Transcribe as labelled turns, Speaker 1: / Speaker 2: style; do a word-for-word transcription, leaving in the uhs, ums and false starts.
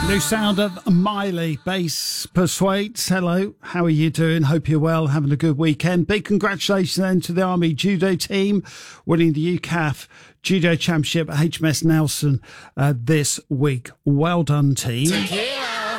Speaker 1: New sound of Miley, Bass Persuades. Hello, how are you doing? Hope you're well, having a good weekend. Big congratulations then to the Army Judo team winning the U C A F Judo Championship at H M S Nelson uh, this week. Well done, team.